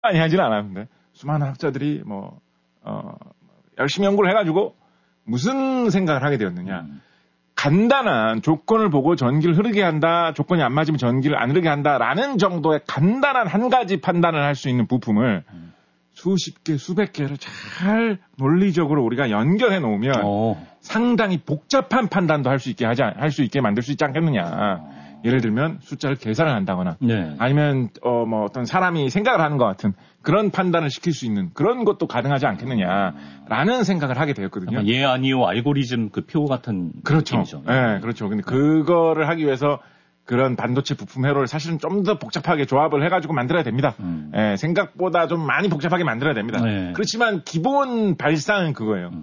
많이 하지는 않았는데 수많은 학자들이 열심히 연구를 해가지고 무슨 생각을 하게 되었느냐. 간단한 조건을 보고 전기를 흐르게 한다, 조건이 안 맞으면 전기를 안 흐르게 한다라는 정도의 간단한 한 가지 판단을 할 수 있는 부품을 수십 개, 수백 개를 잘 논리적으로 우리가 연결해 놓으면 상당히 복잡한 판단도 할 수 있게 만들 수 있지 않겠느냐. 예를 들면 숫자를 계산을 한다거나 네. 아니면 어떤 사람이 생각을 하는 것 같은 그런 판단을 시킬 수 있는 그런 것도 가능하지 않겠느냐라는 생각을 하게 되었거든요. 예 아니요 알고리즘 그 표 같은 그렇죠. 느낌이죠. 네, 그렇죠. 근데 그거를 하기 위해서 그런 반도체 부품 회로를 사실은 좀 더 복잡하게 조합을 해가지고 만들어야 됩니다. 예, 생각보다 좀 많이 복잡하게 만들어야 됩니다. 네. 그렇지만 기본 발상은 그거예요.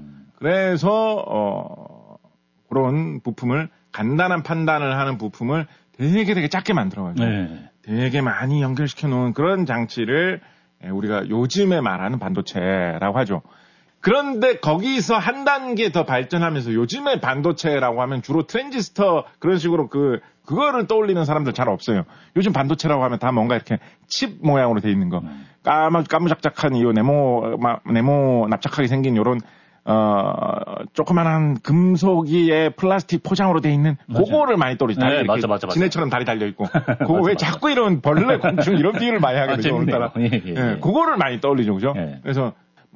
그래서 그런 부품을 간단한 판단을 하는 부품을 되게 작게 만들어가지고 네. 되게 많이 연결시켜 놓은 그런 장치를 우리가 요즘에 말하는 반도체라고 하죠. 그런데 거기서 한 단계 더 발전하면서 요즘에 반도체라고 하면 주로 트랜지스터 그런 식으로 그거를 떠올리는 사람들 잘 없어요. 요즘 반도체라고 하면 다 뭔가 이렇게 칩 모양으로 돼 있는 거. 까무작작한 이 네모 납작하게 생긴 요런 조그만한 금속의 플라스틱 포장으로 돼 있는 그거를 많이 떠올리죠. 네, 맞아. 지네처럼 다리 달려 있고. 그거 왜 자꾸 이런 벌레, 곤충 이런 비유를 많이 하게 되죠. 오늘따라. 예, 그거를 많이 떠올리죠, 그죠? 예. 그래서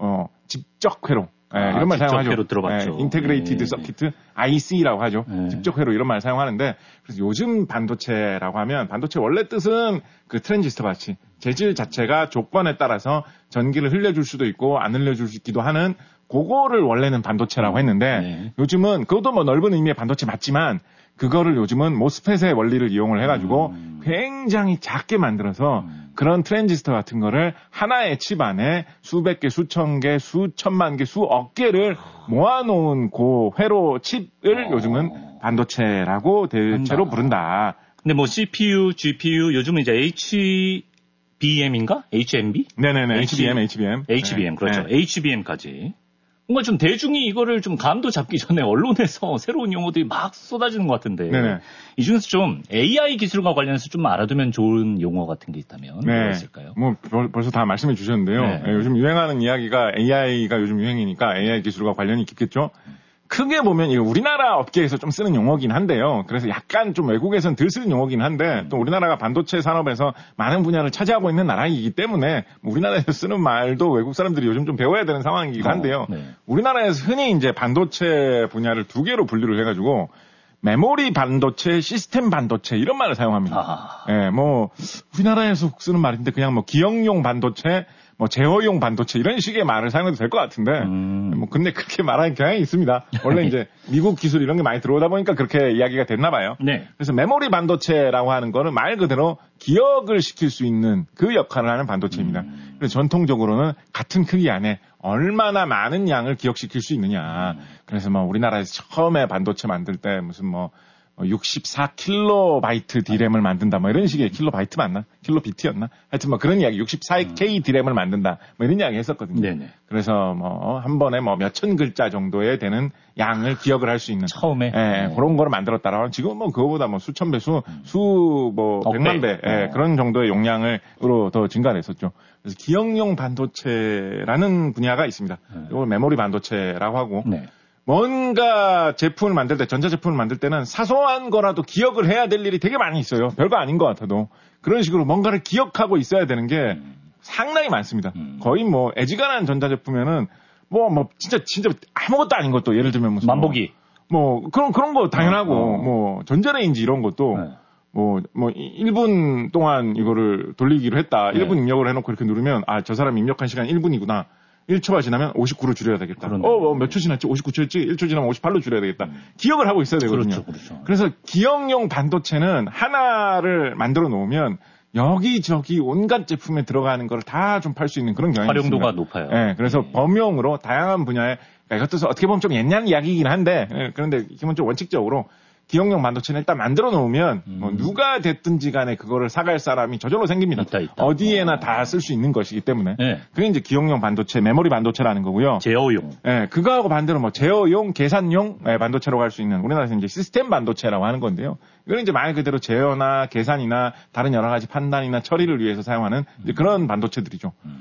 직접 회로. 이런 말 사용하죠. 회로 들어봤죠. 인테그레이티드 서키트, IC라고 하죠. 직접 회로 이런 말 사용하는데 그래서 요즘 반도체라고 하면 반도체 원래 뜻은 그 트랜지스터 같이 재질 자체가 조건에 따라서 전기를 흘려줄 수도 있고 안 흘려줄 수 있기도 하는 그거를 원래는 반도체라고 했는데 요즘은 그것도 넓은 의미의 반도체 맞지만 그거를 요즘은 모스펫의 원리를 이용을 해가지고 굉장히 작게 만들어서 그런 트랜지스터 같은 거를 하나의 칩 안에 수백 개, 수천 개, 수천만 개, 수억 개를 모아놓은 그 회로 칩을 요즘은 반도체라고 대체로 부른다. 근데 CPU, GPU 요즘은 이제 HBM인가? HMB? 네네네. HBM. HBM, 그렇죠. 네. HBM까지. 뭔가 좀 대중이 이거를 좀 감도 잡기 전에 언론에서 새로운 용어들이 막 쏟아지는 것 같은데 네네. 이 중에서 좀 AI 기술과 관련해서 좀 알아두면 좋은 용어 같은 게 있다면 뭐가 있을까요? 벌써 다 말씀해 주셨는데요. 네. 요즘 유행하는 이야기가 AI가 요즘 유행이니까 AI 기술과 관련이 깊겠죠. 크게 보면 이거 우리나라 업계에서 좀 쓰는 용어긴 한데요. 그래서 약간 좀 외국에서는 덜 쓰는 용어긴 한데 또 우리나라가 반도체 산업에서 많은 분야를 차지하고 있는 나라이기 때문에 우리나라에서 쓰는 말도 외국 사람들이 요즘 좀 배워야 되는 상황이긴 한데요. 우리나라에서 흔히 이제 반도체 분야를 두 개로 분류를 해가지고 메모리 반도체, 시스템 반도체 이런 말을 사용합니다. 예, 우리나라에서 쓰는 말인데 그냥 기억용 반도체, 제어용 반도체 이런 식의 말을 사용해도 될 것 같은데 근데 그렇게 말하는 경향이 있습니다. 원래 이제 미국 기술 이런 게 많이 들어오다 보니까 그렇게 이야기가 됐나 봐요. 네. 그래서 메모리 반도체라고 하는 거는 말 그대로 기억을 시킬 수 있는 그 역할을 하는 반도체입니다. 그래서 전통적으로는 같은 크기 안에 얼마나 많은 양을 기억시킬 수 있느냐. 그래서 우리나라에서 처음에 반도체 만들 때 무슨 64킬로바이트 D램을 만든다. 이런 식의 킬로바이트 맞나? 킬로비트였나? 하여튼 그런 이야기 64K D램을 만든다. 이런 이야기 했었거든요. 네네. 그래서 한 번에 몇천 글자 정도에 되는 양을 기억을 할 수 있는 처음에 그런 거를 만들었다라고. 지금 그거보다 수천 배, 백만 배 그런 정도의 용량으로 더 증가를 했었죠. 그래서 기억용 반도체라는 분야가 있습니다. 이걸 메모리 반도체라고 하고 뭔가 제품을 만들 때, 전자제품을 만들 때는 사소한 거라도 기억을 해야 될 일이 되게 많이 있어요. 별거 아닌 것 같아도. 그런 식으로 뭔가를 기억하고 있어야 되는 게 상당히 많습니다. 거의 애지간한 전자제품에는 진짜 아무것도 아닌 것도 예를 들면 무슨 만보기. 그런 거 당연하고 전자레인지 이런 것도 1분 동안 이거를 돌리기로 했다. 1분 입력을 해놓고 이렇게 누르면 저 사람 입력한 시간 1분이구나. 1초가 지나면 59로 줄여야 되겠다. 몇 초 지났지? 59초였지? 1초 지나면 58로 줄여야 되겠다. 기억을 하고 있어야 되거든요. 그렇죠. 그래서 기억용 반도체는 하나를 만들어 놓으면 여기저기 온갖 제품에 들어가는 걸 다 좀 팔 수 있는 그런 경향이 있습니다. 활용도가 높아요. 네, 그래서 범용으로 다양한 분야에 이것도 어떻게 보면 좀 옛날 이야기이긴 한데 그런데 기본적으로 원칙적으로 기억용 반도체는 일단 만들어 놓으면 뭐 누가 됐든지 간에 그거를 사갈 사람이 저절로 생깁니다. 있다. 어디에나 다 쓸 수 있는 것이기 때문에. 네. 그게 이제 기억용 반도체, 메모리 반도체라는 거고요. 제어용. 네, 그거하고 반대로 뭐 제어용, 계산용 반도체로 갈 수 있는 우리나라에서 이제 시스템 반도체라고 하는 건데요. 이거는 이제 말 그대로 제어나 계산이나 다른 여러 가지 판단이나 처리를 위해서 사용하는 이제 그런 반도체들이죠.